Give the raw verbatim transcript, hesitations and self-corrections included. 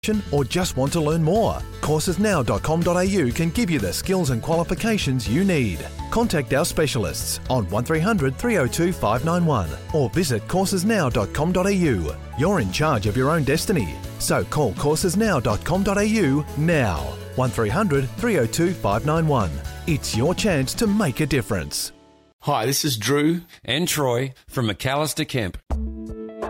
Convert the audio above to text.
or just want to learn more? courses now dot com dot a u can give you the skills and qualifications you need. Contact our specialists on one three hundred three oh two five nine one or visit courses now dot com dot a u. You're in charge of your own destiny, so call courses now dot com dot a u now. one three hundred three oh two five nine one. It's your chance to make a difference. Hi, this is Drew and Troy from McAllister Kemp.